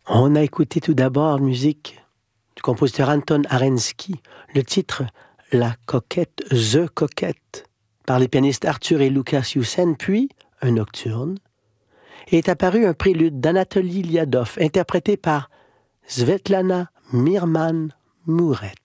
On a écouté tout d'abord musique du compositeur Anton Arensky, le titre La Coquette, The Coquette, par les pianistes Arthur et Lucas Yusen, puis un nocturne, et est apparu un prélude d'Anatoly Liadov, interprété par Svetlana Mirman-Mouret.